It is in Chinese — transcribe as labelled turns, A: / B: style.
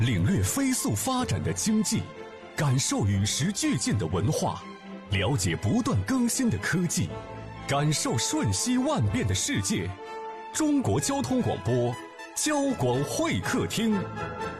A: 领略飞速发展的经济，感受与时俱进的文化，了解不断更新的科技，感受瞬息万变的世界。中国交通广播，交广会客厅。